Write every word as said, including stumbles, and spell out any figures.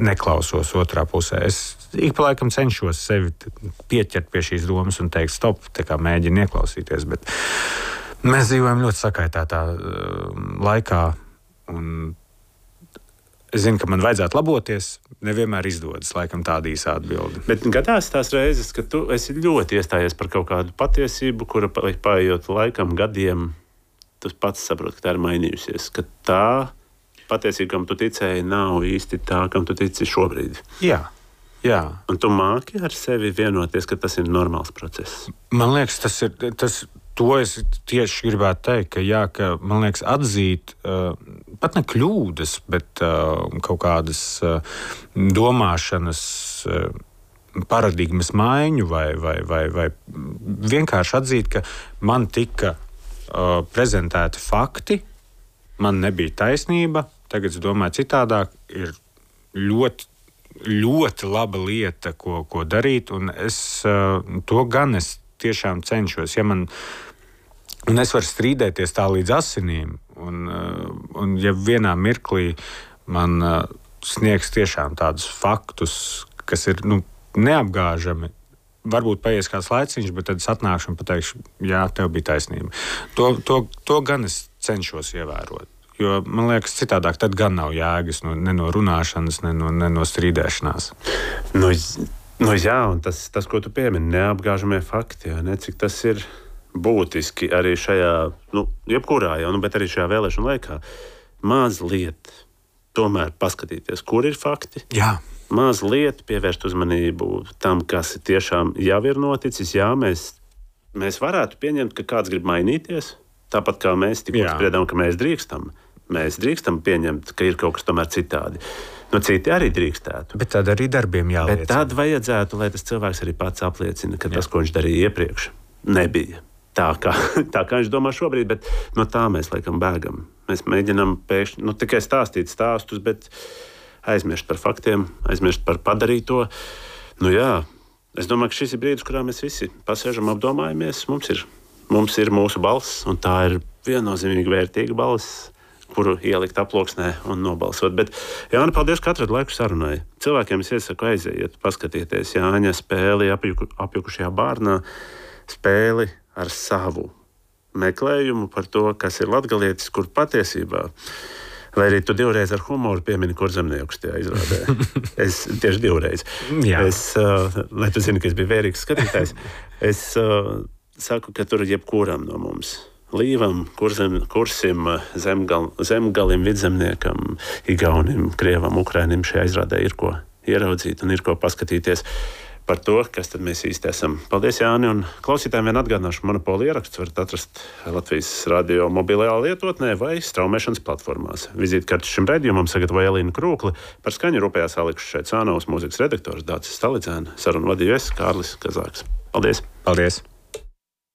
neklausos otrā pusē. Es ik pa laikam cenšos sevi pieķert pie šīs domas un teikt, stop, tā kā mēģinu ieklausīties. Bet mēs dzīvojam ļoti sakaitētā uh, laikā. Un es zinu, ka man vajadzētu laboties. Nevienmēr izdodas, laikam, tāda īsa atbilde. Bet gadās tās reizes, ka tu esi ļoti iestājies par kaut kādu patiesību, kura paejot laikam, gadiem, tu pats saproti, ka tā ir mainījusies. Ka tā patiesība, kam tu ticēji, nav īsti tā, kam tu tici šobrīd. Jā, jā. Un tu māki ar sevi vienoties, ka tas ir normāls process. Man liekas, tas ir... Tas, to es tieši gribētu teikt, ka, jā, ka man liekas, atzīt uh, pat ne kļūdas, bet uh, kaut kādas uh, domāšanas uh, paradigmas maiņu vai, vai, vai, vai vienkārši atzīt, ka man tika uh, prezentēti fakti, man nebija taisnība, tagad es domāju citādāk, ir ļoti, ļoti laba lieta, ko, ko darīt, un es uh, to gan es tiešām cenšos. Ja man, un es varu strīdēties tā līdz asinīm, un, un ja vienā mirklī man sniegs tiešām tādus faktus, kas ir nu, neapgāžami, varbūt paies kāds laiciņš, bet tad es atnākšu un pateikšu, jā, tev bija taisnība. To, to, to gan es cenšos ievērot. Jo man liekas, citādāk tad gan nav jēgas no, ne no runāšanas, ne no, ne no strīdēšanās. Nu, Nu, jā, un tas, tas, ko tu piemini, neapgāžamie fakti, jā, ne, cik tas ir būtiski arī šajā, nu, jebkurā, jā, nu, bet arī šajā vēlēšanu laikā. Mazliet tomēr paskatīties, kur ir fakti. Jā. Mazliet pievērst uzmanību tam, kas tiešām jau ir noticis. Jā, mēs, mēs varētu pieņemt, ka kāds grib mainīties, tāpat kā mēs tikko spriedām, ka mēs drīkstam. Mēs drīkstam pieņemt, ka ir kaut kas tomēr citādi. Nu, citi arī drīkstētu. Bet tad arī darbiem jāliecina. Bet tad vajadzētu, lai tas cilvēks arī pats apliecina, ka Jā. Tas, ko viņš darīja iepriekš, nebija tā, kā, tā, kā viņš domā šobrīd, bet no tā mēs laikam bēgam. Mēs mēģinām pēkšņi, nu, tikai stāstīt stāstus, bet aizmirst par faktiem, aizmirst par padarīto. Nu jā, es domāju, ka šis ir brīdis, kurā mēs visi pasēžam, apdomājamies. Mums ir, mums ir mūsu balss, un tā ir viennozīmīgi vērtīga balss, kuru ielikt aploksnē un nobalsot. Bet, Jāni, paldies, ka atradi laiku sarunai. Cilvēkiem es iesaku aiziet, paskatieties Jāņa spēli apjuku, apjukušajā bārnā, spēli ar savu meklējumu par to, kas ir latgalietis, kur patiesībā, lai arī tu divreiz ar humoru piemini Kurzemniekus tajā izrādē. Es tieši divreiz. Jā. Es, uh, lai tu zini, ka es biju vērīgs skatītājs, es uh, saku, ka tur jebkuram no mums Līvam, kurzem, kursim, zemgal, zemgalim, vidzemniekam, igaunim, krievam, ukrainim šajā izrādē ir ko ieraudzīt un ir ko paskatīties par to, kas tad mēs īsti esam. Paldies, Jāni, un klausītājiem vien atgādināšu, Monopola ieraksts varat atrast Latvijas radio mobilajā lietotnē vai straumēšanas platformās. Vizītkartes šim raidījumam sagatavoja Elīna Krūkli, par skaņu rūpējās Aleksis Šeicānovs, mūzikas redaktors Dācis Stalidzēna, sarunu vadīju es, Kārlis Kazāks. Paldies! Paldies!